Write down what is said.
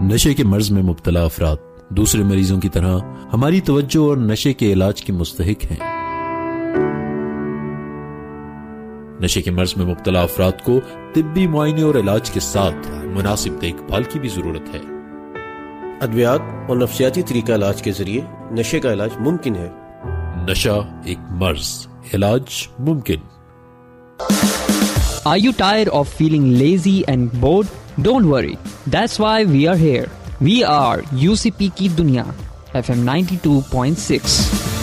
नशे के मर्ज में मुब्तला अफराद दूसरे मरीजों की तरह हमारी तवज्जो और नशे के इलाज के मुस्तहिक हैं। नशे के मर्ज में मुब्तला अफराद को तिब्बी मुआयने और इलाज के साथ मुनासिब देखभाल की भी जरूरत है। अद्वियात और नफ्सियाती तरीका इलाज के जरिए नशे का इलाज मुमकिन है। नशा एक मर्ज, इलाज मुमकिन। Are you tired of feeling lazy and bored? Don't worry. That's why we are here. We are UCP की दुनिया FM 92.6.